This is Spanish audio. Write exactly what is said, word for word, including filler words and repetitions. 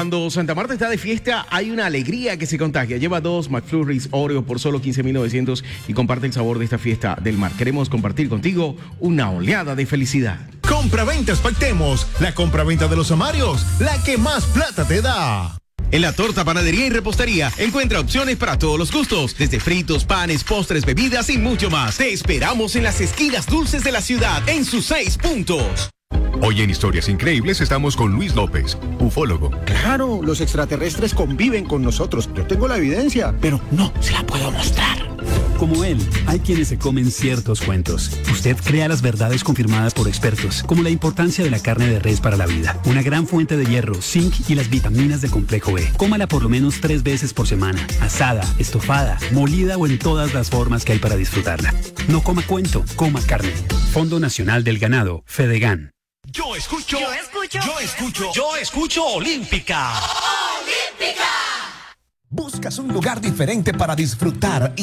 Cuando Santa Marta está de fiesta, hay una alegría que se contagia. Lleva dos McFlurries Oreo por solo quince mil novecientos y comparte el sabor de esta fiesta del mar. Queremos compartir contigo una oleada de felicidad. Compraventas Pactemos, la compraventa de los amarios, la que más plata te da. En la Torta Panadería y Repostería encuentra opciones para todos los gustos, desde fritos, panes, postres, bebidas y mucho más. Te esperamos en las esquinas dulces de la ciudad, en sus seis puntos. Hoy en Historias Increíbles estamos con Luis López, ufólogo. Claro, los extraterrestres conviven con nosotros. Yo tengo la evidencia, pero no se la puedo mostrar. Como él, hay quienes se comen ciertos cuentos. Usted crea las verdades confirmadas por expertos, como la importancia de la carne de res para la vida, una gran fuente de hierro, zinc y las vitaminas del complejo B. Cómala por lo menos tres veces por semana, asada, estofada, molida o en todas las formas que hay para disfrutarla. No coma cuento, coma carne. Fondo Nacional del Ganado, Fedegan. Yo escucho, yo escucho, yo escucho, yo escucho Olímpica. Olímpica. ¿Buscas un lugar diferente para disfrutar y